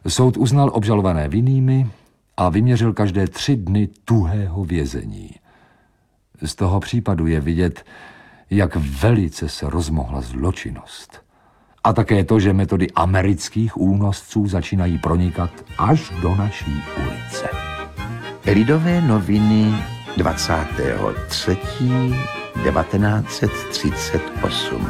Soud uznal obžalované vinnými a vyměřil každé 3 dny tuhého vězení. Z toho případu je vidět, jak velice se rozmohla zločinnost. A také to, že metody amerických únosců začínají pronikat až do naší ulice. Lidové noviny 23. 1938.